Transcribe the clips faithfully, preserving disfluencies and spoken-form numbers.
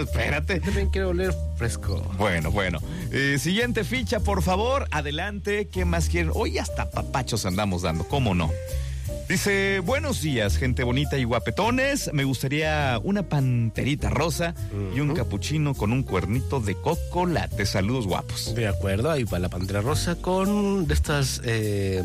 Espérate. Yo también quiero oler fresco. Bueno, bueno. Eh, siguiente ficha, por favor. Adelante. ¿Qué más quieren? Hoy hasta papachos andamos dando. ¿Cómo no? Dice, buenos días, gente bonita y guapetones. Me gustaría una panterita rosa uh-huh. y un capuchino con un cuernito de chocolate. Saludos, guapos. De acuerdo, ahí va la pantera rosa con de estas eh,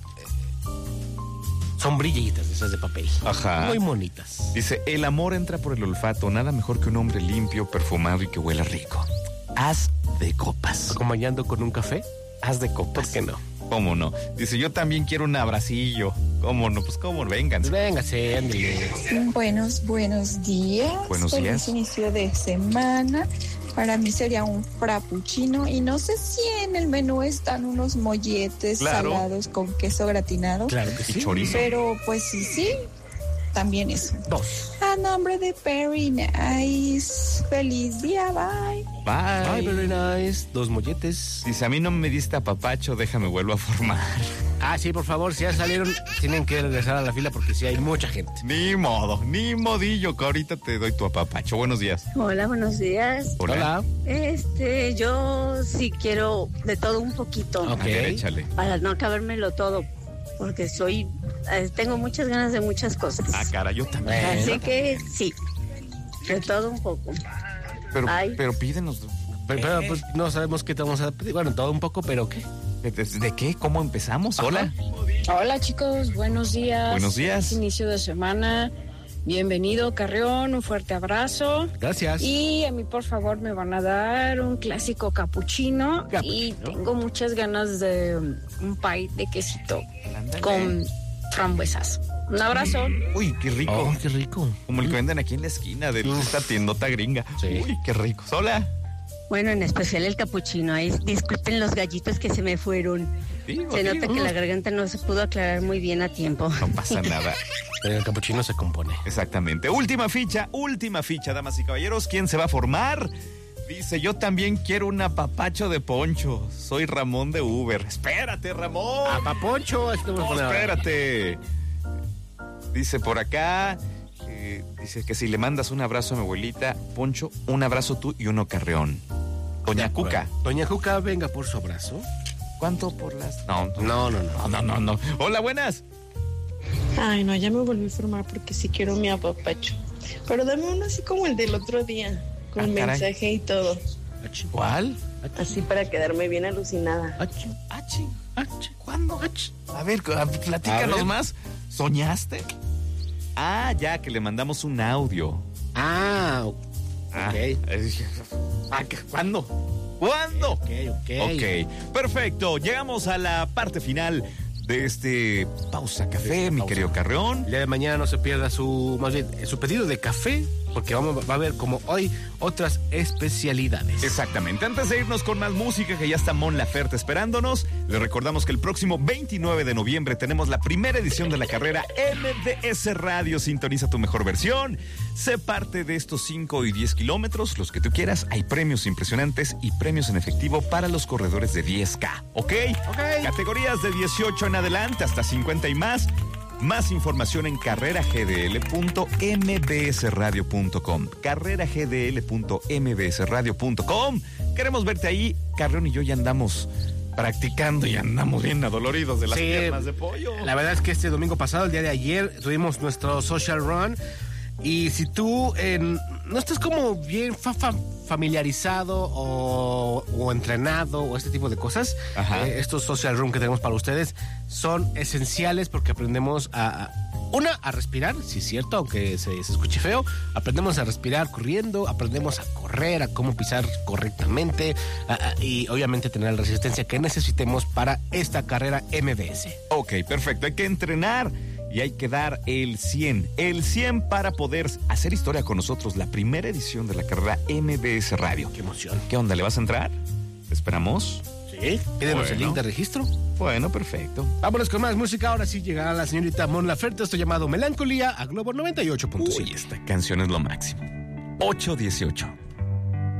sombrillitas, de esas de papel. Ajá. Muy bonitas. Dice, el amor entra por el olfato. Nada mejor que un hombre limpio, perfumado y que huela rico. Haz de copas. ¿Acompañando con un café? Haz de copas. ¿Por qué no? ¿Cómo no? Dice, yo también quiero un abracillo. ¿Cómo no? Pues cómo, vénganse. Véngase, ándale. Buenos, buenos días. Buenos Feliz días. inicio de semana. Para mí sería un frappuccino. Y no sé si en el menú están unos molletes claro. salados con queso gratinado. Claro que sí. Y chorizo. Pero pues sí, sí. También eso. Dos. A nombre de Perry Nice. Feliz día, bye. Bye. Bye, very nice. Dos molletes. Dice, a mí no me diste apapacho, déjame vuelvo a formar. Ah, sí, por favor, si ya salieron, tienen que regresar a la fila porque sí hay mucha gente. Ni modo, ni modillo, que ahorita te doy tu apapacho. Buenos días. Hola, buenos días. Hola. Hola. Este, yo sí quiero de todo un poquito. Ok. A ver, échale. Para no acabármelo todo, porque soy, eh, tengo muchas ganas de muchas cosas. Ah, cara, yo también. Bueno. Así que sí, de todo un poco. Pero, Ay. pero pídenos. Pero, pero, pues no sabemos qué te vamos a pedir. Bueno, todo un poco, pero ¿qué? ¿De, de qué? ¿Cómo empezamos? Ajá. Hola. Hola chicos, buenos días. Buenos días. Es inicio de semana. Bienvenido, Carrión, un fuerte abrazo. Gracias. Y a mí, por favor, me van a dar un clásico capuchino. Capuchino. Y tengo muchas ganas de un pie de quesito Ándale. con frambuesas. Un abrazo. Uy, qué rico. Oh, qué rico. Como el que venden aquí en la esquina de esta tiendota gringa. Sí. Uy, qué rico. Hola. Bueno, en especial el capuchino. Ahí, disculpen los gallitos que se me fueron. Digo, Se digo. nota que la garganta no se pudo aclarar muy bien a tiempo. No pasa nada. El capuchino se compone. Exactamente. Última ficha, última ficha, damas y caballeros. ¿Quién se va a formar? Dice, yo también quiero un apapacho de poncho. Soy Ramón de Uber. Espérate, Ramón. A paponcho. Este No, espérate. Dice por acá, eh, dice que si le mandas un abrazo a mi abuelita, Poncho, un abrazo tú y uno Carreón. Doña Cuca. Doña Cuca, venga por su abrazo. ¿Cuánto por las...? No, No, no, no. no, no, no. Hola, buenas. Ay, no, ya me volví a formar porque sí quiero mi apapacho. Pero dame uno así como el del otro día, con Ah, caray. mensaje y todo. ¿Cuál? Así para quedarme bien alucinada. Achi, Achi. achi. ¿Cuándo? Achi. A ver, a- platícanos A ver. más. ¿Soñaste? Ah, ya, que le mandamos un audio. Ah, ok. Ah, eh, ah, ¿qué? ¿Cuándo? ¿Cuándo? Ok, ok. Ok, perfecto. Llegamos a la parte final de este Pausa Café, mi Pausa. querido Carreón. El día de mañana no se pierda su, más bien, su pedido de café, porque vamos, va a haber como hoy otras especialidades. Exactamente. Antes de irnos con más música, que ya está Mon Laferte esperándonos, les recordamos que el próximo veintinueve de noviembre tenemos la primera edición de la carrera M B S Radio. Sintoniza tu mejor versión. Sé parte de estos cinco y diez kilómetros, los que tú quieras. Hay premios impresionantes y premios en efectivo para los corredores de diez K. ¿Ok? Ok. Categorías de dieciocho en adelante hasta cincuenta y más. Más información en carrera g d l punto m b s radio punto com. carrera g d l punto m b s radio punto com. Queremos verte ahí. Carrión y yo ya andamos practicando y andamos bien adoloridos de las Sí, piernas de pollo. La verdad es que este domingo pasado, el día de ayer, tuvimos nuestro social run. Y si tú eh, no estás como bien fa- fa- familiarizado o, o entrenado o este tipo de cosas, eh, estos social run que tenemos para ustedes son esenciales porque aprendemos a, a una, a respirar, sí es cierto, aunque se, se escuche feo, aprendemos a respirar corriendo, aprendemos a correr, a cómo pisar correctamente a, a, y obviamente tener la resistencia que necesitemos para esta carrera M B S. Ok, perfecto. Hay que entrenar y hay que dar el cien. El cien para poder hacer historia con nosotros. La primera edición de la carrera M B S Radio. ¡Qué emoción! ¿Qué onda? ¿Le vas a entrar? ¿Te esperamos? Sí. Pídenos Bueno. el link de registro. Bueno, perfecto. Vámonos con más música. Ahora sí llegará la señorita Mon Laferte. Esto llamado Melancolía a Globo noventa y ocho punto Uy, siete. esta canción es lo máximo. ocho dieciocho.